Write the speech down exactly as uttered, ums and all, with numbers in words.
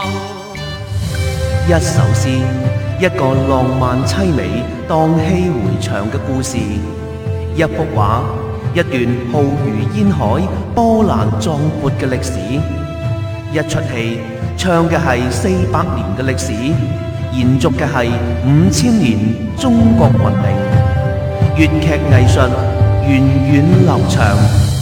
一首詩，一個浪漫凄美、蕩氣迴腸嘅故事；一幅畫，一段浩如煙海、波瀾壯闊嘅歷史；一出戲，唱嘅係四百年嘅歷史，延續嘅係五千年中國文明。粵劇藝術源遠流長。